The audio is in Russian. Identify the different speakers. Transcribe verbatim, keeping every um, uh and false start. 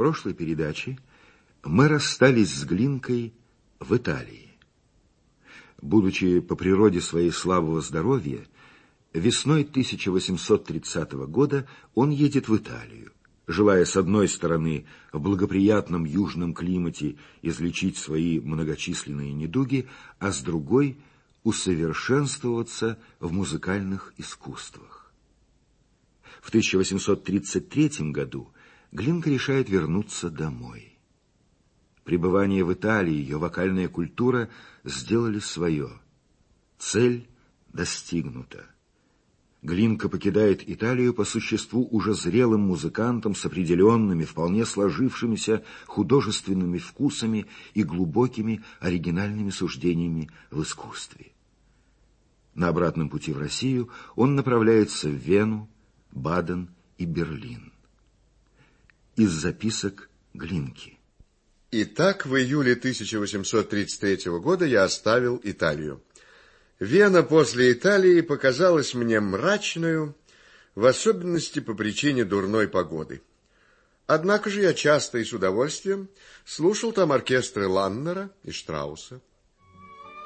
Speaker 1: прошлой передаче мы расстались с Глинкой в Италии. Будучи по природе своей слабого здоровья, весной тысяча восемьсот тридцатого года он едет в Италию, желая, с одной стороны, в благоприятном южном климате излечить свои многочисленные недуги, а с другой — усовершенствоваться в музыкальных искусствах. В тысяча восемьсот тридцать третьем году Глинка решает вернуться домой. Пребывание в Италии, ее вокальная культура сделали свое. Цель достигнута. Глинка покидает Италию по существу уже зрелым музыкантом с определенными, вполне сложившимися художественными вкусами и глубокими оригинальными суждениями в искусстве. На обратном пути в Россию он направляется в Вену, Баден и Берлин. Из записок Глинки.
Speaker 2: Итак, в июле тысяча восемьсот тридцать третьего года я оставил Италию. Вена после Италии показалась мне мрачную, в особенности по причине дурной погоды. Однако же я часто и с удовольствием слушал там оркестры Ланнера и Штрауса.